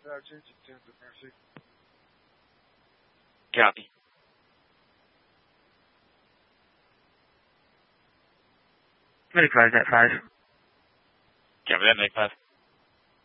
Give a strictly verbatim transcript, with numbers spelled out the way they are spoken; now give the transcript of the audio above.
uh, changing ten to Mercy. Copy. Medic five, that five. Copy that, Medic five.